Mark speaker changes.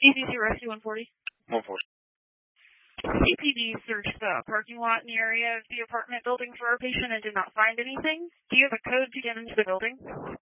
Speaker 1: EPC Rescue 140.
Speaker 2: 140.
Speaker 1: CPD searched the parking lot in the area of the apartment building for our patient and did not find anything. Do you have a code to get into the building?